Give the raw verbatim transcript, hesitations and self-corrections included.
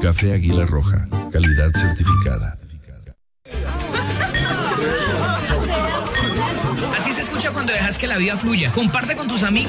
Café Águila Roja, calidad certificada. Así se escucha cuando dejas que la vida fluya. Comparte con tus amigos.